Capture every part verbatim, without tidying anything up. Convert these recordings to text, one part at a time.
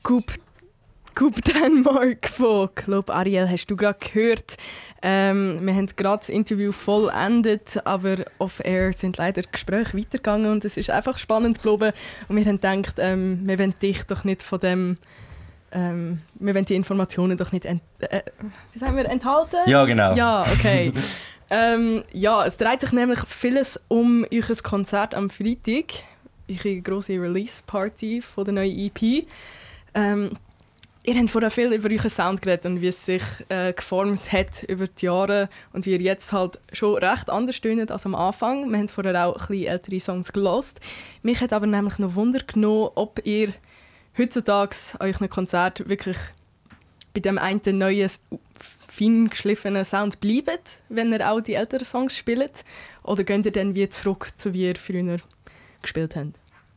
Coupe, Coupe Denmark von Club Ariel hast du gerade gehört. Ähm, wir haben gerade das Interview vollendet, aber off-air sind leider die Gespräche weitergegangen und es ist einfach spannend geblieben. Und wir haben gedacht, ähm, wir wollen dich doch nicht von dem... Ähm, wir wollen die Informationen doch nicht ent, äh, wie sagen wir, enthalten? Ja, genau. Ja, okay. ähm, ja, es dreht sich nämlich vieles um euer Konzert am Freitag. Eure grosse Release-Party von der neuen E P. Ähm, ihr habt vorher viel über euren Sound geredet und wie es sich äh, geformt hat über die Jahre und wie ihr jetzt halt schon recht anders tönt als am Anfang. Wir haben vorher auch ein bisschen ältere Songs gehört. Mich hat aber nämlich noch Wunder genommen, ob ihr heutzutage an euren Konzert wirklich bei dem einen neuen, fein geschliffenen Sound bleibt, wenn ihr auch die älteren Songs spielt? Oder geht ihr dann wie zurück, zu wie ihr früher gespielt habt?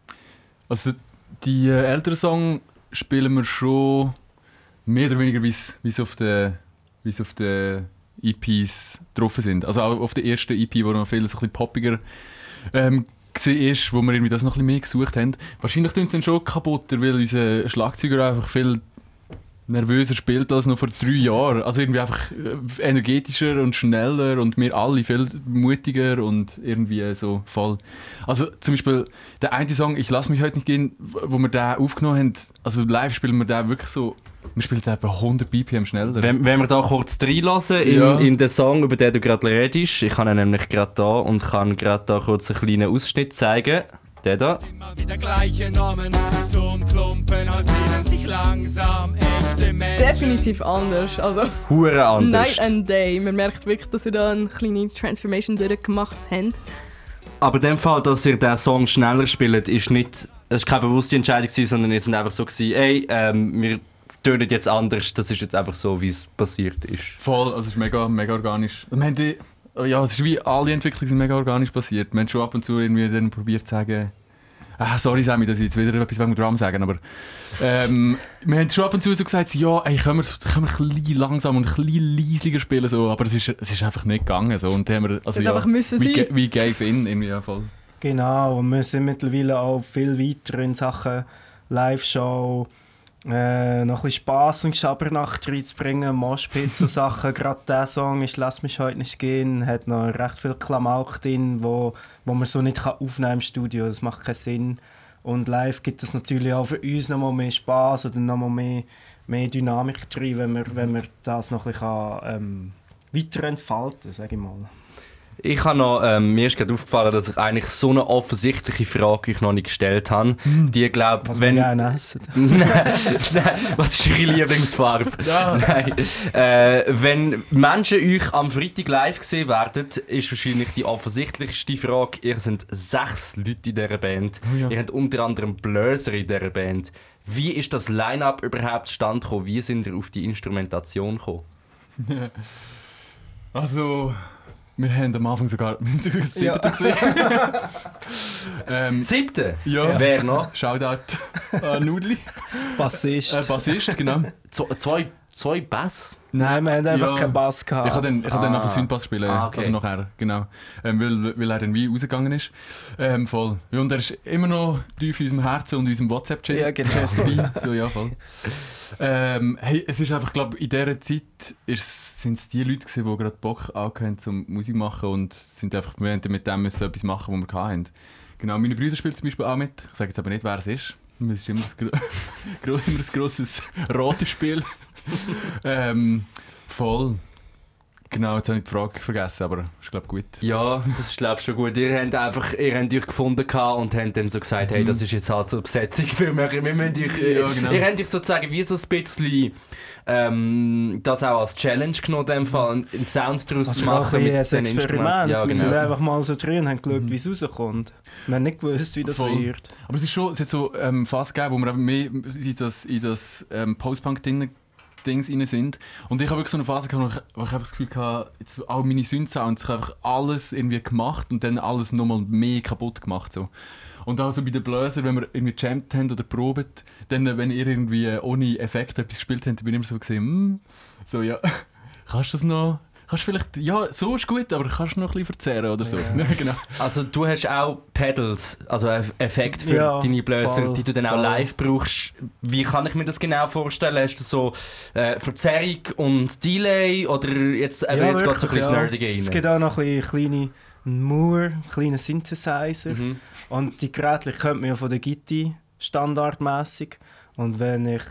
Also die äh, älteren Songs spielen wir schon mehr oder weniger, wie es auf den auf den E Ps drauf sind. Also auch auf der ersten E P, wo noch viel so ein bisschen poppiger ähm, war, wo wir irgendwie das noch ein bisschen mehr gesucht haben. Wahrscheinlich tun sie dann schon kaputter, weil unser Schlagzeuger einfach viel nervöser spielt als noch vor drei Jahren. Also irgendwie einfach energetischer und schneller und wir alle viel mutiger und irgendwie so voll. Also zum Beispiel der eine Song «Ich lass mich heute nicht gehen», wo wir den aufgenommen haben, also live spielen wir den wirklich so, wir spielen den etwa hundert B P M schneller. Wenn, wenn wir da kurz reinlassen in, ja. in den Song, über den du gerade redest, ich habe ihn nämlich gerade da und kann gerade da kurz einen kleinen Ausschnitt zeigen. Der da. Immer wieder gleiche Namen, Tonklumpen, aus denen sich langsam echte Menschen... Definitiv anders. Also, Hure anders. Night and Day. Man merkt wirklich, dass ihr da eine kleine Transformation durchgemacht habt. Aber in dem Fall, dass ihr diesen Song schneller spielt, ist nicht... Es war keine bewusste Entscheidung, sondern es war einfach so, ey, ähm, wir tönen jetzt anders. Das ist jetzt einfach so, wie es passiert ist. Voll, also es ist mega, mega organisch. Wir haben die, ja, es ist wie alle Entwicklungen sind mega organisch passiert. Wir haben schon ab und zu irgendwie dann probiert zu sagen, ah, sorry Sammy, dass ich jetzt wieder etwas wegen Drum sagen, aber ähm, wir haben schon ab und zu so gesagt, ja, ey, können wir, können wir ein bisschen langsam und ein bisschen leisiger spielen, so, aber es ist, es ist einfach nicht gegangen. So. Und haben wir, also, das ja, einfach müssen wie, sein. wie gave in, irgendwie, ja, voll. Genau, und wir sind mittlerweile auch viel weiter in Sachen Live-Show, äh, noch ein bisschen Spass und Schabernacht reinzubringen, Moshpit-Sachen. Gerade dieser Song ist «Lass mich heute nicht gehen», hat noch recht viel Klamauk drin, wo, wo man so nicht aufnehmen kann im Studio. Das macht keinen Sinn. Und live gibt es natürlich auch für uns noch mal mehr Spass oder noch mal mehr, mehr Dynamik drin, wenn man, wenn man das noch ein bisschen kann, ähm, weiter entfalten kann, sage ich mal. Ich habe noch, ähm, mir ist gerade aufgefallen, dass ich eigentlich so eine offensichtliche Frage euch noch nicht gestellt habe. Mm. Die glaubt, was wenn... wir gerne essen. nein, nein, was ist eure Lieblingsfarbe? Ja. Nein. Äh, wenn Menschen euch am Freitag live gesehen werden, ist wahrscheinlich die offensichtlichste Frage, ihr seid sechs Leute in dieser Band. Oh ja. Ihr habt unter anderem Bläser in dieser Band. Wie ist das Line-Up überhaupt zustande gekommen? Wie sind ihr auf die Instrumentation gekommen? Also... Wir haben am Anfang sogar, wir sind sogar das siebte Ja. gesehen. ähm, Siebte? Ja. Wer noch? Shoutout an Nudli. Bassist. Äh, Bassist, genau. Z- zwei, zwei Bass? Nein, wir haben einfach Ja. keinen Bass gehabt. Ich habe dann, ich Ah. hab dann auf den Synthbass spielen, Ah, okay. also nachher, genau. Ähm, weil, weil er dann wie rausgegangen ist. Ähm, voll. Ja, und er ist immer noch tief in unserem Herzen und in unserem WhatsApp-Chat Ja, genau. dabei. So, ja, voll. Ähm, hey, es ist einfach, glaube in dieser Zeit sind es die Leute gewesen, die gerade Bock hatten, zum Musik machen und sind einfach, wir mussten mit dem müssen etwas machen, was wir hatten. Genau, meine Brüder spielen zum Beispiel auch mit. Ich sage jetzt aber nicht, wer es ist. Es ist immer ein, gro- immer ein grosses rotes Spiel. ähm, voll. Genau, jetzt habe ich die Frage vergessen, aber ist glaube gut. Ja, das ist glaube ich schon gut. Ihr habt einfach, ihr habt euch gefunden und habt dann so gesagt, hey, das ist jetzt halt so eine Besetzung, wir, machen, wir müssen euch, Ja, genau. ihr habt euch sozusagen wie so ein bisschen ähm, das auch als Challenge genommen, in dem Fall einen Sound daraus Das zu war auch machen ein mit bisschen den ein Instrumenten. Experiment. Ja, Wir sind genau. einfach mal so drin und haben geschaut, wie es rauskommt. Wir haben nicht gewusst, wie das Voll. wird. Aber es ist schon, es hat so ähm, Phasen gegeben, wo wir eben mehr in das, in das ähm, Post-Punk-Ding Dings rein sind. Und ich habe wirklich so eine Phase gehabt, wo ich, wo ich einfach das Gefühl hatte, jetzt auch meine Synth-Sounds, ich habe einfach alles irgendwie gemacht und dann alles nochmal mehr kaputt gemacht. So. Und auch so bei den Bläsern, wenn wir irgendwie gejammt haben oder probt, dann, wenn ihr irgendwie ohne Effekt etwas gespielt habt, bin ich immer so gesehen, hm, so ja, kannst du das noch, kannst vielleicht, ja, so ist gut, aber kannst du noch ein bisschen verzerren oder so. Ja. Genau. Also du hast auch Pedals, also Effekte für Ja, deine Bläser, voll, die du dann auch voll. live brauchst. Wie kann ich mir das genau vorstellen? Hast du so äh, Verzerrung und Delay oder jetzt, eben, Ja, jetzt geht es so ein wirklich, bisschen ja. nerdig rein? Es gibt auch noch ein bisschen kleine Moore, einen kleinen Synthesizer. Mhm. Und die Geräte kennt man ja von der Gitti standardmäßig. Und wenn ich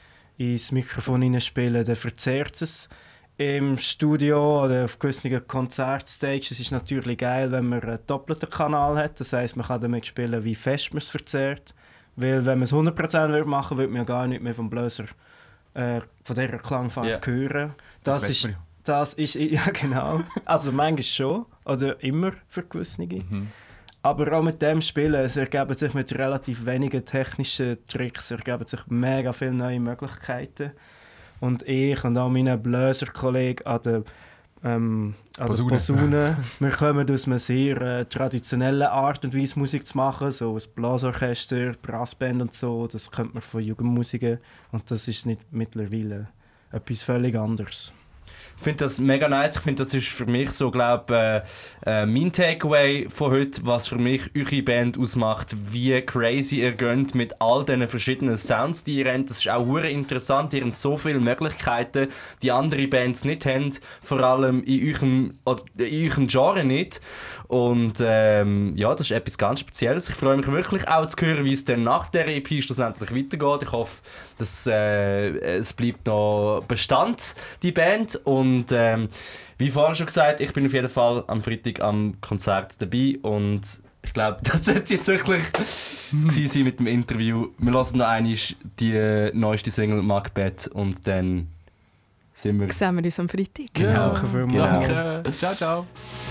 ins Mikrofon hineinspiele, dann verzerrt es. Im Studio oder auf gewissen Konzertstages ist es natürlich geil, wenn man einen doppelten Kanal hat. Das heisst, man kann damit spielen, wie fest man es verzerrt. Weil wenn man es hundert Prozent machen würde, würde man ja gar nicht mehr vom Bläser, äh, von dieser Klangfarbe Ja. hören. Das, Das ist, weiß man das ist, ja genau. Also manchmal schon, oder immer für gewisse. Mhm. Aber auch mit dem Spielen, es ergeben sich mit relativ wenigen technischen Tricks ergeben sich mega viele neue Möglichkeiten. Und ich und auch meine Bläserkollegen an der, ähm, an der Posaune. Posaune, wir kommen aus einer sehr äh, traditionellen Art und Weise Musik zu machen, so ein Blasorchester, Brassband und so, das kennt man von Jugendmusiken und das ist nicht mittlerweile etwas völlig anderes. Ich finde das mega nice. Ich finde, das ist für mich so, glaube äh, äh, mein Takeaway von heute, was für mich eure Band ausmacht, wie crazy ihr geht mit all diesen verschiedenen Sounds, die ihr habt. Das ist auch hure interessant. Ihr habt so viele Möglichkeiten, die andere Bands nicht haben, vor allem in eurem, oder in eurem Genre nicht. Und ähm, ja, das ist etwas ganz Spezielles. Ich freue mich wirklich auch zu hören, wie es dann nach der E P schlussendlich weitergeht. Ich hoffe, dass äh, es bleibt noch Bestand, die Band. Und ähm, wie vorhin schon gesagt, ich bin auf jeden Fall am Freitag am Konzert dabei. Und ich glaube, das wird jetzt wirklich gewesen sein mit dem Interview. Wir hören noch einmal die neueste Single Macbeth und dann sind wir... Sehen wir uns am Freitag. Genau. Danke vielmals. Genau. Danke. Ciao, ciao.